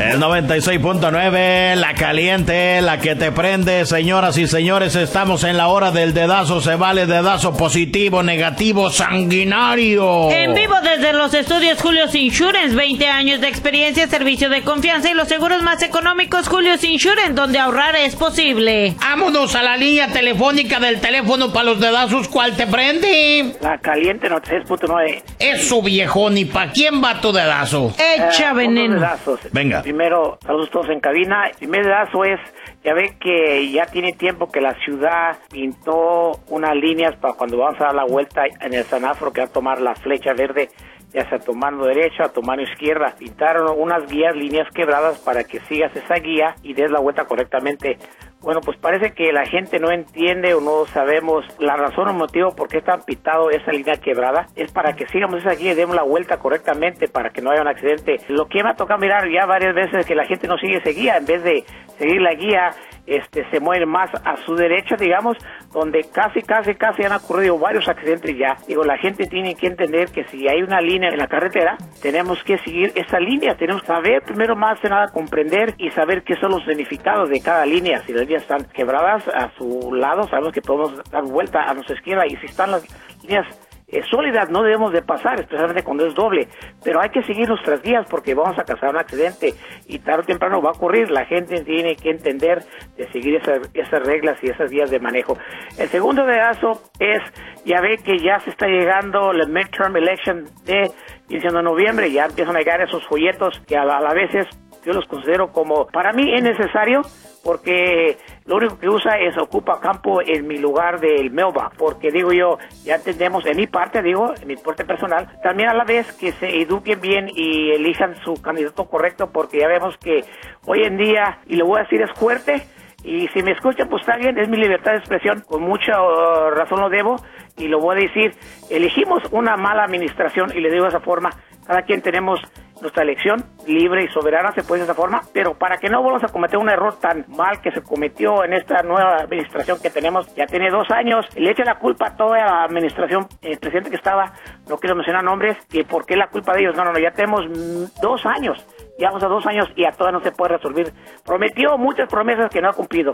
El 96.9, la caliente, la que te prende. Señoras y señores, estamos en la hora del dedazo. Se vale dedazo positivo, negativo, sanguinario. En vivo desde los estudios Julio's Insurance, 20 años de experiencia, servicio de confianza y los seguros más económicos. Julio's Insurance, donde ahorrar es posible. Vámonos a la línea telefónica del teléfono para los dedazos. ¿Cuál te prende? La caliente 96.9. Eso, viejón. ¿Y para quién va tu dedazo? Echa veneno. Dedazos. Venga. Primero, saludos todos en cabina. El primer dedazo es, ya ve que ya tiene tiempo que la ciudad pintó unas líneas para cuando vamos a dar la vuelta en el semáforo, que va a tomar la flecha verde, ya sea tomando derecha o tomando izquierda. Pintaron unas guías, líneas quebradas para que sigas esa guía y des la vuelta correctamente. Bueno, pues parece que la gente no entiende o no sabemos la razón o motivo por qué están pintado esa línea quebrada. Es para que sigamos esa guía y demos la vuelta correctamente para que no haya un accidente. Lo que me ha tocado mirar ya varias veces es que la gente no sigue esa guía. En vez de seguir la guía, se mueve más a su derecha, digamos, donde casi han ocurrido varios accidentes ya. Digo, la gente tiene que entender que si hay una línea en la carretera, tenemos que seguir esa línea. Tenemos que saber, primero más que nada, comprender y saber qué son los significados de cada línea. Si las líneas están quebradas a su lado, sabemos que podemos dar vuelta a nuestra izquierda, y si están las líneas sólidas, no debemos de pasar, especialmente cuando es doble, pero hay que seguir nuestras guías porque vamos a causar un accidente y tarde o temprano va a ocurrir. La gente tiene que entender de seguir esas reglas y esas guías de manejo. El segundo dedazo es, ya ve que ya se está llegando la midterm election de diciendo noviembre, ya empiezan a llegar esos folletos que a la vez yo los considero como, para mí es necesario, porque lo único que usa es ocupa campo en mi lugar del mailbox, porque digo yo, ya entendemos, en mi parte personal, también a la vez que se eduquen bien y elijan su candidato correcto, porque ya vemos que hoy en día, y lo voy a decir, es fuerte, y si me escuchan, pues está bien, es mi libertad de expresión, con mucha razón lo debo, y lo voy a decir, elegimos una mala administración, y le digo de esa forma, cada quien tenemos nuestra elección libre y soberana, se puede de esa forma, pero para que no volvamos a cometer un error tan mal que se cometió en esta nueva administración que tenemos, ya tiene 2 años, le echa la culpa a toda la administración, el presidente que estaba, no quiero mencionar nombres, que por qué la culpa de ellos, no, ya tenemos 2 años, llevamos a 2 años y a todas no se puede resolver. Prometió muchas promesas que no ha cumplido,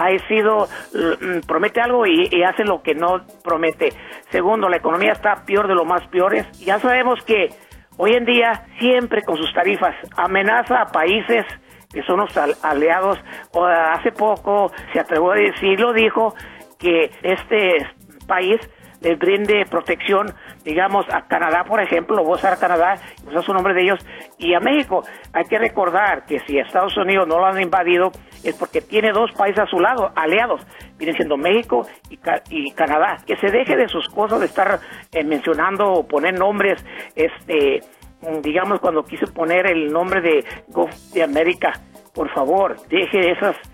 promete algo y hace lo que no promete. Segundo, la economía está peor de lo más peores, ya sabemos que hoy en día, siempre con sus tarifas, amenaza a países que son los aliados. Hace poco se atrevió a decirlo, dijo que este país les brinde protección, digamos, a Canadá, por ejemplo, lo voy a usar a Canadá, usar su nombre de ellos, y a México. Hay que recordar que si Estados Unidos no lo han invadido, es porque tiene 2 países a su lado, aliados, vienen siendo México y Canadá. Que se deje de sus cosas de estar mencionando o poner nombres, digamos, cuando quiso poner el nombre de Gulf de América, por favor, deje esas